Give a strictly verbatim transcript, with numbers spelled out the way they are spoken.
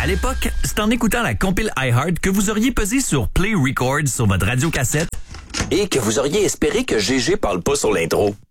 À l'époque, c'est en écoutant la compile iHeart que vous auriez pesé sur Play Record sur votre radiocassette et que vous auriez espéré que Gégé parle pas sur l'intro.